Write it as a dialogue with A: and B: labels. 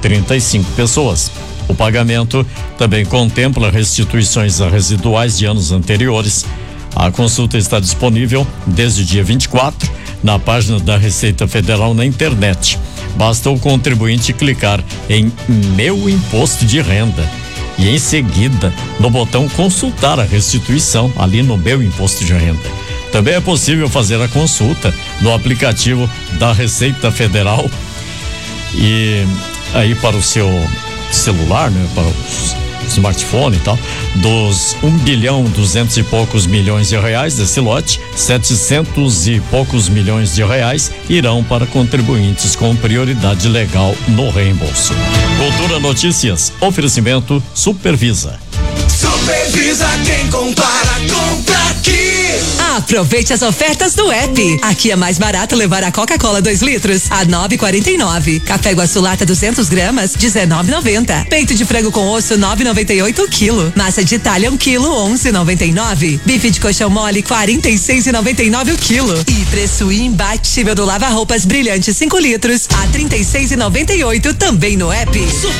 A: 35 pessoas. O pagamento também contempla restituições residuais de anos anteriores. A consulta está disponível desde o dia 24 na página da Receita Federal na internet. Basta o contribuinte clicar em Meu Imposto de Renda e em seguida no botão Consultar a restituição ali no Meu Imposto de Renda. Também é possível fazer a consulta no aplicativo da Receita Federal e aí para o seu celular, né, para o smartphone e tal, dos 1.200 e poucos milhões de reais desse lote, 700 e poucos milhões de reais irão para contribuintes com prioridade legal no reembolso. Cultura Notícias, oferecimento Supervisa.
B: Supervisa quem compara, compra aqui.
C: Aproveite as ofertas do app. Aqui é mais barato levar a Coca-Cola 2 litros a 9,49. Café Iguaçu Lata 200 gramas 19,90. Peito de frango com osso 9,98 o quilo. Massa de Itália 1 quilo 11,99. Bife de coxão mole 46,99 o quilo. E preço imbatível do lava-roupas brilhante 5 litros a 36,98 também no app.